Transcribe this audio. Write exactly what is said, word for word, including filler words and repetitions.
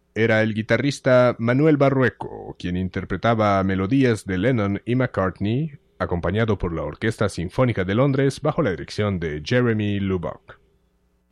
Era el guitarrista Manuel Barrueco, quien interpretaba melodías de Lennon y McCartney, acompañado por la Orquesta Sinfónica de Londres bajo la dirección de Jeremy Lubbock.